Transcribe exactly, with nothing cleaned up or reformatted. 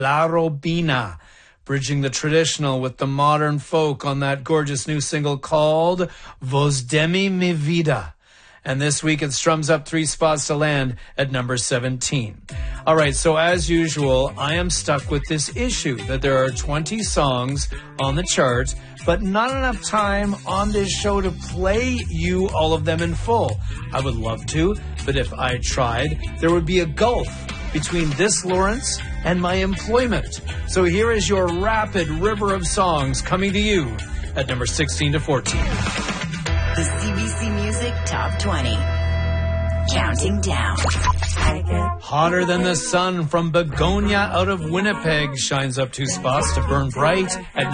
La Robina, bridging the traditional with the modern folk on that gorgeous new single called Vos Demi Mi Vida. And this week it strums up three spots to land at number seventeen. All right, so as usual, I am stuck with this issue that there are twenty songs on the chart, but not enough time on this show to play you all of them in full. I would love to, but if I tried, there would be a gulf between this Lawrence and my employment. So here is your rapid river of songs coming to you at number sixteen to fourteen. The C B C Music Top twenty. Counting down. Hotter Than the Sun from Begonia out of Winnipeg shines up two spots to Burn Bright at